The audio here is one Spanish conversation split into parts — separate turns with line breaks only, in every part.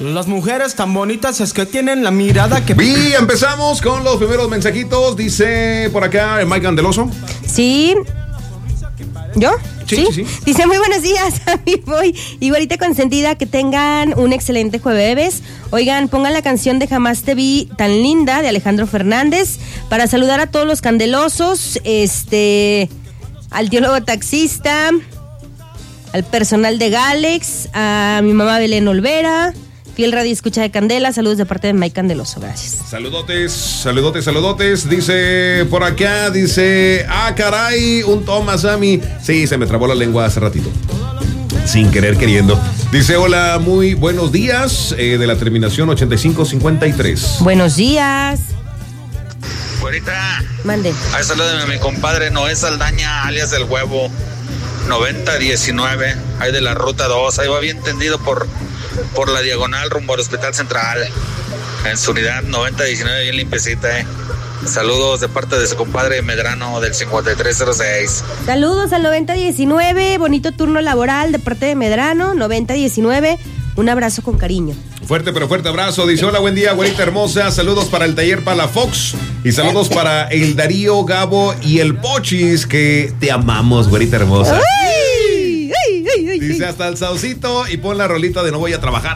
Las mujeres tan bonitas es que tienen la mirada que...
Y empezamos con los primeros mensajitos. Dice por acá Mike Candeloso.
Sí. ¿Yo?
Sí.
Dice, muy buenos días, a mí voy. Igualita consentida, que tengan un excelente jueves. Oigan, pongan la canción de Jamás te vi tan linda de Alejandro Fernández para saludar a todos los candelosos, al teólogo taxista, al personal de Galex, a mi mamá Belén Olvera, fiel radio escucha de Candela. Saludos de parte de Mike Candeloso, gracias.
Saludotes. Dice por acá, caray, un toma, Sammy. Sí, se me trabó la lengua hace ratito, sin querer queriendo. Dice, hola, muy buenos días, de la terminación 8553.
Buenos días.
Güerita,
mande.
Ahí salúdame a mi compadre Noé Saldaña, alias El Huevo, 9019, ahí de la ruta 2, ahí va bien tendido por la diagonal rumbo al Hospital Central, en su unidad 9019, bien limpiecita, Saludos de parte de su compadre Medrano del 5306.
Saludos al 9019, bonito turno laboral de parte de Medrano, 9019, un abrazo con cariño.
Fuerte abrazo. Dice, hola, buen día, güerita hermosa. Saludos para el taller Palafox y saludos para el Darío, Gabo y el Pochis, que te amamos, güerita hermosa.
¡Ay!
Dice, hasta el saucito, y pon la rolita de no voy a trabajar.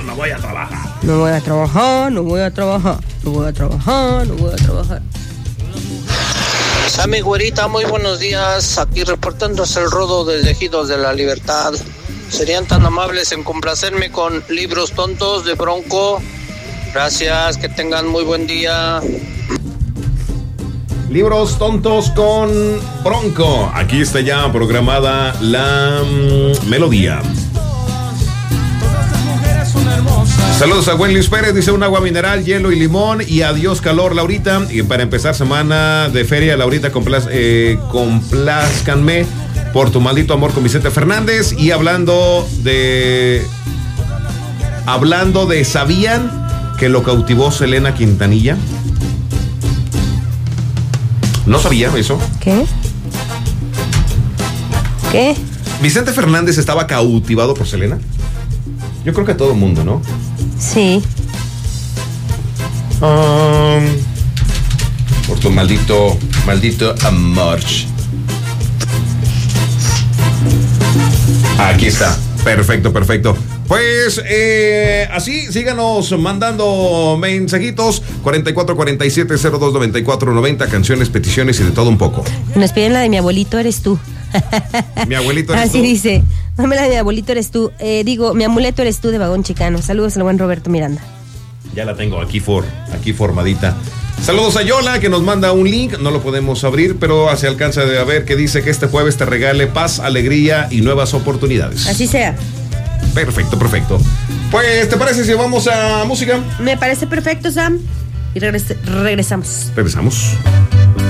Sammy, güerita, muy buenos días. Aquí reportándose el Rodo desde Ejidos de la Libertad. ¿Serían tan amables en complacerme con Libros Tontos de Bronco? Gracias, que tengan muy buen día.
Libros Tontos con Bronco. Aquí está ya programada la melodía. Saludos a Gwen Luis Pérez, dice un agua mineral, hielo y limón y adiós calor, Laurita. Y para empezar semana de feria, Laurita, complázcanme por tu maldito amor con Vicente Fernández. Y hablando de ¿sabían que lo cautivó Selena Quintanilla? No sabía eso.
¿Qué?
¿Vicente Fernández estaba cautivado por Selena? Yo creo que todo el mundo, ¿no?
Sí.
Por tu maldito amor. Aquí está. Perfecto. Pues así, síganos mandando mensajitos. 4447029490, canciones, peticiones y de todo un poco.
Nos piden la de mi abuelito eres tú.
Mi abuelito eres tú.
Así dice. Dame la de mi abuelito eres tú. Mi amuleto eres tú de Vagón Chicano. Saludos al buen Roberto Miranda.
Ya la tengo aquí formadita. Saludos a Yola, que nos manda un link. No lo podemos abrir, pero se alcanza de ver que dice que este jueves te regale paz, alegría y nuevas oportunidades.
Así sea.
Perfecto. Pues, ¿te parece si vamos a música?
Me parece perfecto, Sam. Y regresamos.
Regresamos.